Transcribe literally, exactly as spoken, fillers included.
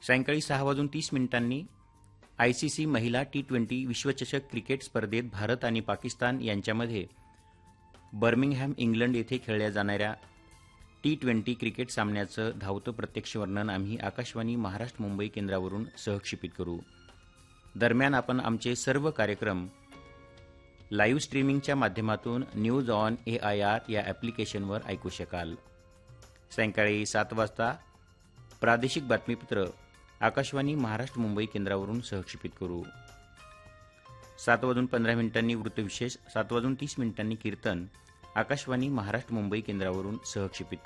सायंकाळी सहा वाजून तीस मिनिटांनी आयसीसी महिला टी ट्वेंटी विश्वचषक क्रिकेट स्पर्धेत भारत आणि पाकिस्तान यांच्यामध्ये बर्मिंगहॅम इंग्लंड येथे खेळल्या जाणाऱ्या टी ट्वेंटी क्रिकेट सामन्याचं धावतं प्रत्यक्ष वर्णन आम्ही आकाशवाणी महाराष्ट्र मुंबई केंद्रावरून सहक्षेपित करू. दरम्यान आपण आमचे सर्व कार्यक्रम लाईव्ह स्ट्रीमिंगच्या माध्यमातून news on A I R या ॲप्लिकेशनवर ऐकू शकाल. सायंकाळी सात वाजता प्रादेशिक बातमीपत्र आकाशवाणी महाराष्ट्र मुंबई केंद्रावरून सहक्षेपित करू. सात वाजून पंधरा मिनिटांनी वृत्तविशेष, सात वाजून तीस मिनिटांनी कीर्तन आकाशवाणी महाराष्ट्र मुंबई केंद्रावरून सहक्षेपित